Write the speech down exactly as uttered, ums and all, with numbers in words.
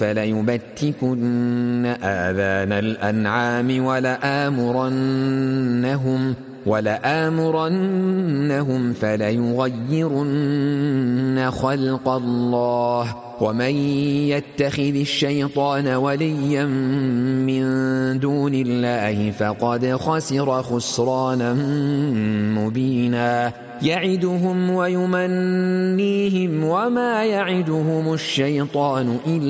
فليبتكن آذان الأنعام ولآمرنهم ولآمرنهم فليغيرن خلق الله ومن يتخذ الشيطان وليا من دون الله فقد خسر خسرانا مبينا يعدهم ويمنيهم وما يعدهم الشيطان إلا